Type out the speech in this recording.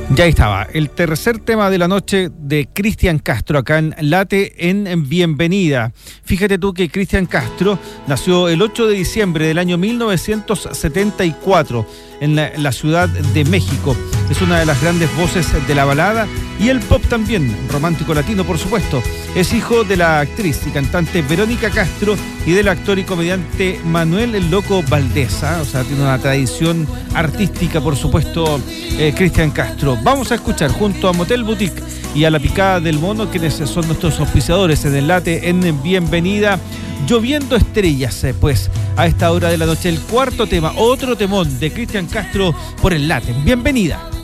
Ya estaba, el tercer tema de la noche de Cristian Castro, acá en Late en Bienvenida. Fíjate tú que Cristian Castro nació el 8 de diciembre del año 1974 en la Ciudad de México. Es una de las grandes voces de la balada y el pop también, romántico latino por supuesto. Es hijo de la actriz y cantante Verónica Castro y del actor y comediante Manuel El Loco Valdés, o sea, tiene una tradición artística por supuesto Cristian Castro. Vamos a escuchar junto a Motel Boutique y a La Picada del Mono, quienes son nuestros auspiciadores en el Late en Bienvenida, Lloviendo Estrellas, pues a esta hora de la noche, el cuarto tema, otro temón de Cristian Castro por el Late. Bienvenida.